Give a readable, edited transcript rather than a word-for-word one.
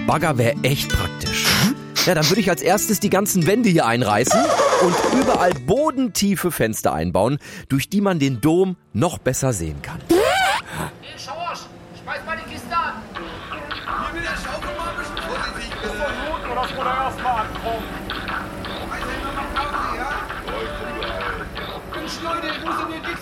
Bagger wäre echt praktisch. Ja, dann würde ich als erstes die ganzen Wände hier einreißen und überall bodentiefe Fenster einbauen, durch die man den Dom noch besser sehen kann. Hey, Schorsch, schmeiß mal die Kiste an. Hier mit der Schaufel mal ein bisschen vorsichtig. Das ist doch gut, oder dass wir da erstmal ankommen. Weiß ja immer noch Pause, ja? Mensch, Leute, wo sind denn die